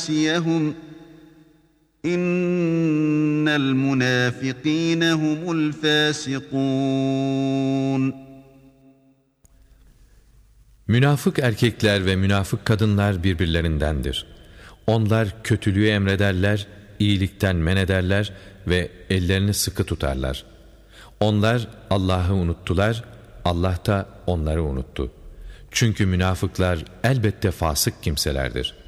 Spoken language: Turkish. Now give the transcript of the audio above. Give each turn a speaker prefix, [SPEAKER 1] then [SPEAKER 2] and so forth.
[SPEAKER 1] نَاسِيَهُمْ اِنَّ الْمُنَافِق۪ينَ هُمُ الْفَاسِقُونَ.
[SPEAKER 2] Münafık erkekler ve münafık kadınlar birbirlerindendir. Onlar kötülüğü emrederler, iyilikten men ederler ve ellerini sıkı tutarlar. Onlar Allah'ı unuttular, Allah da onları unuttu. Çünkü münafıklar elbette fasık kimselerdir.